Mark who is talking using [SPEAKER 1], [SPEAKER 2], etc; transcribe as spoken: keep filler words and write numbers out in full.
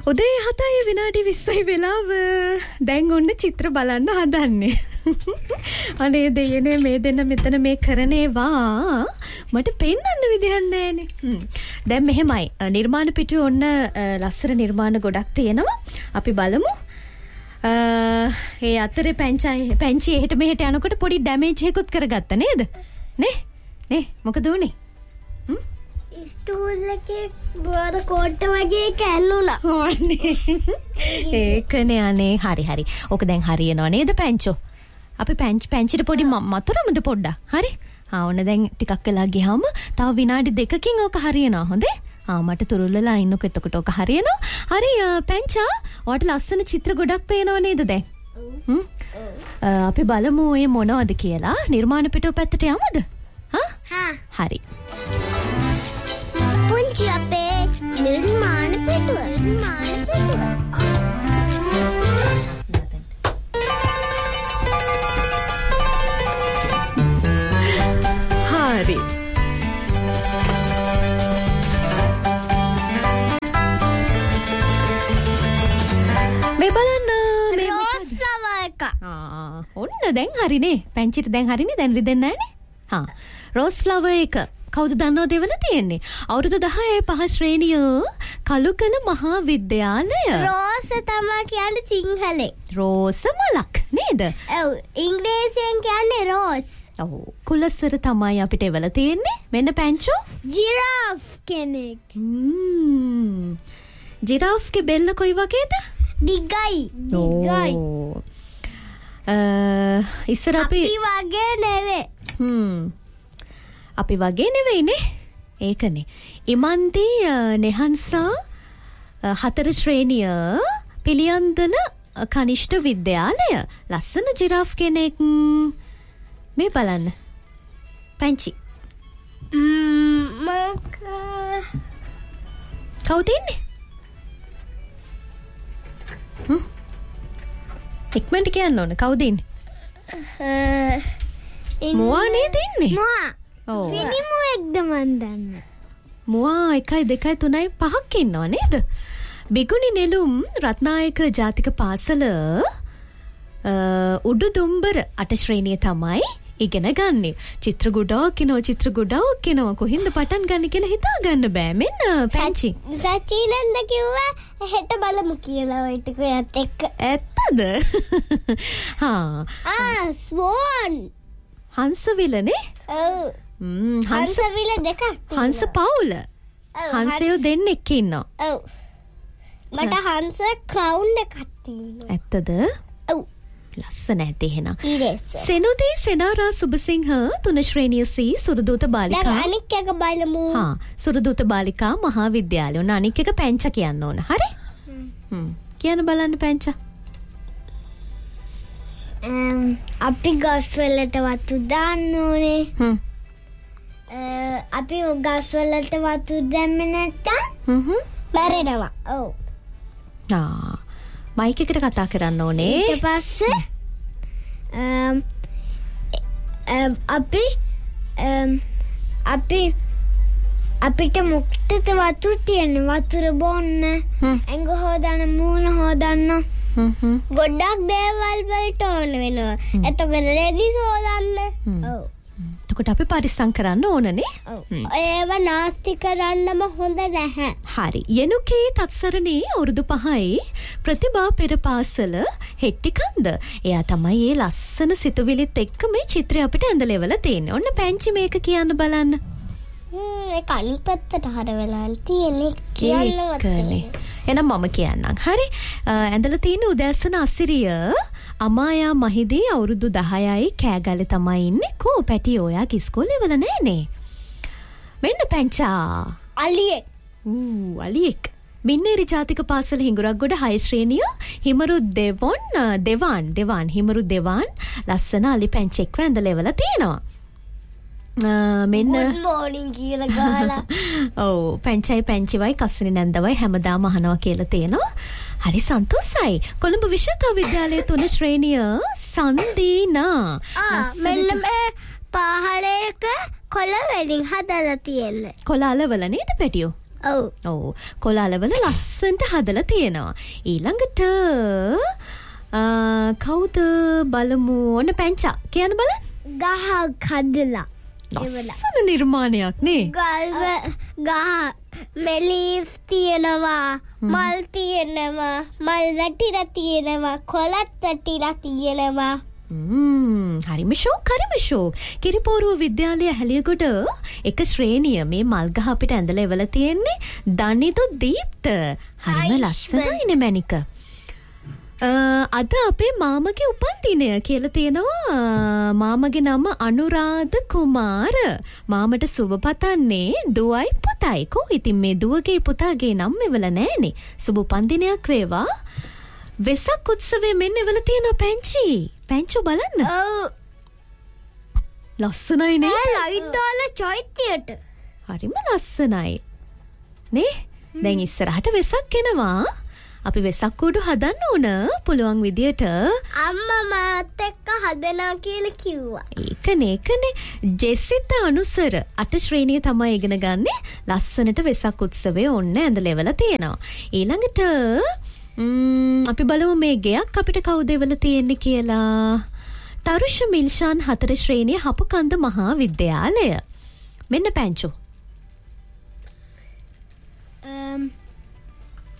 [SPEAKER 1] උදේ හතයි විනාඩි විස්සයි වෙලාව. දැන් ඔන්න චිත්‍ර බලන්න හදන්නේ. අනේ දෙයනේ මේ දෙන්න මෙතන මේ කරනේවා මට පෙන්වන්න විදිහක් නැහැනේ. දැන් මෙහෙමයි. නිර්මාණ පිටුවේ ඔන්න ලස්සන නිර්මාණ ගොඩක් තියෙනවා. අපි බලමු. ඒ අතරේ පැංචයි පැංචි එහෙට මෙහෙට යනකොට පොඩි ඩැමේජ් එකකුත් කරගත්තා නේද? නේ? නේ මොකද උනේ?
[SPEAKER 2] ස්ටූල් එකේ බාර කොට්ට වගේ කැන්නුණා.
[SPEAKER 1] ඕනේ. ඒකනේ අනේ හරි හරි. ඕක දැන් හරියනවා නේද පැංචෝ? අපි පැංච් පැංචිට පොඩි මතුරමුද පොඩ්ඩක්? හරි. ආ ඔන්න දැන් ටිකක් වෙලා ගියාම තව විනාඩි දෙකකින් ඕක හරියනවා. හොඳේ? ආ මට තුරුල්ලලා ඉන්නකො එතකොට ඕක හරියනවා. හරි පැංචා ඔයාට ලස්සන චිත්‍ර ගොඩක් පේනව නේද දැන්? හ්ම්. අපි බලමු මේ මොනවද කියලා. නිර්මාණ පිටුව පැත්තට යමුද? හා?
[SPEAKER 2] හා.
[SPEAKER 1] හරි.
[SPEAKER 2] පුංචි අපේ නිර්මාණ පිටුව. නිර්මාණ පිටුව.
[SPEAKER 1] හරි. මේ බලන්න මේ
[SPEAKER 2] රෝස් ෆ්ලවර් එක.
[SPEAKER 1] ආ ඔන්න දැන් හරිනේ. පැංචිට දැන් හරිනේ. දැන් රිදෙන්නේ නැහනේ. හා. රෝස් ෆ්ලවර් එක කවුද දන්නවද ඒවල තියෙන්නේ? අවුරුදු දහය පහ ශ්‍රේණිය කලුකල මහා විද්‍යාලය.
[SPEAKER 2] රෝස තමයි කියන්නේ සිංහලේ.
[SPEAKER 1] රෝස මලක් නේද?
[SPEAKER 2] ඔව් ඉංග්‍රීසියෙන් කියන්නේ රෝස්.
[SPEAKER 1] ඔව් කුලසර තමයි අපිට ඒවල තියෙන්නේ. මෙන්න පැංචෝ.
[SPEAKER 2] ජිරාෆ් කෙනෙක්.
[SPEAKER 1] හ්ම්. ජිරාෆ්ගේ බෙල්ල කොයි වගේද?
[SPEAKER 2] දිගයි. දිගයි.
[SPEAKER 1] අ ඉස්සර අපි
[SPEAKER 2] අපි වගේ නෙවෙයි.
[SPEAKER 1] හ්ම්. අපි වගේ නෙවෙයිනේ. ඒකනේ. ඉමන්ති නෙහන්සා හතර ශ්‍රේණිය පිළියන්දල කනිෂ්ඨ විද්‍යාලය. ලස්සන ජිරාෆ් කෙනෙක්. මේ බලන්න. පැංචි.
[SPEAKER 2] මක
[SPEAKER 1] කවුද ඉන්නේ? හ්ම්. ඉක්මනට කියන්න ඕන. කවුද ඉන්නේ? මුවා නේද ඉන්නේ?
[SPEAKER 2] මුවා.
[SPEAKER 1] ඔව්.
[SPEAKER 2] පිනිමුවෙක්ද මන් දන්න.
[SPEAKER 1] මුවා එකයි දෙකයි තුනයි පහක් ඉන්නවා නේද? බිගුනි නෙළුම් රත්නායක ජාතික පාසල උඩුදුම්බර අට ශ්‍රේණිය තමයි ඉගෙන ගන්නෙ. චිත්‍ර ගොඩක් කිනෝ චිත්‍ර ගොඩක් කිනෝ කොහින්ද පටන් ගන්න කියලා හිතා ගන්න බෑ. මෙන්න පැංචි.
[SPEAKER 2] සචිනන්ද කිව්වා හෙට බලමු කියලා ඔය ටික එයත් එක්ක.
[SPEAKER 1] ඇත්තද? හා.
[SPEAKER 2] ආ ස්වෝන්.
[SPEAKER 1] හංසවිලනේ?
[SPEAKER 2] ඔව්.
[SPEAKER 1] ම්ම් හංස
[SPEAKER 2] හංසවිල දෙකක් තියෙනවා.
[SPEAKER 1] හංස පවුල. හංසයෝ දෙන්නෙක් ඉන්නවා.
[SPEAKER 2] ඔව්. මට හංස ක්‍රවුන් එකක් තියෙනවා.
[SPEAKER 1] ඇත්තද?
[SPEAKER 2] ඔව්.
[SPEAKER 1] ලස්සන ඇති එහෙනම්.
[SPEAKER 2] ඊරෙස්.
[SPEAKER 1] සෙනුදී සෙනාරා සුබසිංහ තුන ශ්‍රේණිය සී සුරදූත බාලිකා.
[SPEAKER 2] දැන් අනික් එක බලමු.
[SPEAKER 1] හා සුරදූත බාලිකා මහා විද්‍යාලය. ඔන්න අනික් එක පැංච කියන්න ඕන. හරි? හ්ම්. කියන්න බලන්න පැංච.
[SPEAKER 2] ම් අපි ගස් වලට වතු දාන්න ඕනේ.
[SPEAKER 1] හ්ම්.
[SPEAKER 2] අපි ගස් වලට වතු දැම්මේ නැත්තම්
[SPEAKER 1] හ්ම් හ්ම්.
[SPEAKER 2] මැරෙනවා. ඔව්.
[SPEAKER 1] ආ මයික් එකට කතා කරන්න ඕනේ.
[SPEAKER 2] ඊට පස්සේ අපි අපි අපිට මුක්තට වතුර තියෙන වතුර බොන්න ඇඟ හොදන්න මූණ හොදන්න ගොඩක් දේවල් වලට ඕන වෙනවා. එතකොට රෙදි හොදන්න. ඔව්.
[SPEAKER 1] එතකොට අපි පරිස්සම් කරන්න ඕනනේ.
[SPEAKER 2] ඔව්. ඒව නාස්ති කරන්නම හොඳ නැහැ.
[SPEAKER 1] හරි. යනුකේ තත්සරණේ අවුරුදු පහයි ප්‍රතිභා පෙර පාසල හෙට්ටිකන්ද. එයා තමයි මේ ලස්සන සිතුවිලිත් එක්ක මේ චිත්‍රය අපිට ඇඳලෙවල තියෙන්නේ. ඔන්න පැංචි මේක කියන්න බලන්න.
[SPEAKER 2] හ්ම් ඒක අනිත් පැත්තට හර වෙලා තියෙන්නේ කියන්නවත්
[SPEAKER 1] නෑ. එහෙනම් මම කියන්නම්. හරි. ඇඳලා තියෙන උදැස්සන අසිරිය අමායා මහිදී අවුරුදු දහයයි කෑගල්ලේ තමයි ඉන්නේ. කෝ පැටි ඔයාගේ ඉස්කෝලේ වල නෑනේ. මෙන්න පැංචා.
[SPEAKER 2] අලියෙක්.
[SPEAKER 1] ඌ අලියෙක්. මින්නේරි ජාතික පාසල හිඟුරක්ගොඩ හය ශ්‍රේණිය හිමරු දෙවොන් දෙවාන් දෙවාන් හිමරු දෙවාන් ලස්සන අලි පැංචෙක්ව ඇඳලා එවලා තියෙනවා. මෙන්න
[SPEAKER 2] good morning කියලා ගහලා.
[SPEAKER 1] ඔව් පැංචයි පැංචිවයි කස්සනේ නැන්දවයි හැමදාම අහනවා කියලා තියෙනවා. හරි සන්තෝසයි. කොළඹ විශ්වවිද්‍යාලයේ තුන ශ්‍රේණිය සන්දීනා.
[SPEAKER 2] ආ මෙන්න මේ පහලයක කොළ වලින් හදලා තියෙන්නේ.
[SPEAKER 1] කොළ අලවල නේද පැටියෝ?
[SPEAKER 2] ඔව්.
[SPEAKER 1] ඔව්. කොළාලවල ලස්සන්ට හදලා තියෙනවා. ඊළඟට කවුද බලමු. ඔන්න පැංචා කියන්න බලන්න.
[SPEAKER 2] ගහක් හදලා.
[SPEAKER 1] ලස්සන නිර්මාණයක් නේ.
[SPEAKER 2] ගල්ව ගහ මෙලීස් තියෙනවා. මල් තියෙනවා. මල් වැටිලා තියෙනවා. කොළත් වැටිලා තියෙනවා.
[SPEAKER 1] හරිම ෂෝක් හරිම ෂෝක්. කිරිපෝරුව විද්‍යාලය හැලියගොඩ එක ශ්‍රේණිය මේ මල්ගහ අපිට ඇඳලා එවලා තියෙන්නේ දනිදු දීප්ත. හරිම ලස්සනයිනේ මැනික. අද අපේ මාමගේ උපන්දිනය කියලා තියෙනවා. මාමගේ නම අනුරාධ කුමාර. මාමට සුබ පතන්නේ දුවයි පුතයි. කො ඉතින් මේ දුවගේ පුතාගේ නම් එවලා නැහනේ. සුබ උපන්දිනයක් වේවා. වෙසක් උත්සවයේ මෙන්න එවලා තියෙනවා පැංචි. පැංචු බලන්න.
[SPEAKER 2] ඔව්.
[SPEAKER 1] ලස්සනයි නේ.
[SPEAKER 2] ලයිට් දාලා චෛත්‍යයට.
[SPEAKER 1] හරිම ලස්සනයි. නේ? දැන් ඉස්සරහට වෙසක් එනවා. අපි වෙසක් කූඩු හදන්න ඕන පුළුවන් විදියට.
[SPEAKER 2] අම්මා මාත් එක්ක හදනවා කියලා කිව්වා.
[SPEAKER 1] ඒකනේ ඒකනේ. ජෙසිත අනුසර අට ශ්‍රේණිය තමයි ඉගෙන ගන්නේ. ලස්සනට වෙසක් උත්සවයේ ඔන්න ඇඳලා එවලා තියෙනවා. ඊළඟට අපි බලමු මේ ගෙයක් අපිට කවුද එවලා තියෙන්නේ කියලා. තරුෂ මිල්ෂාන් හතර ශ්‍රේණිය හපුකන්ද මහා විද්‍යාලය. මෙන්න පැංචු.
[SPEAKER 2] um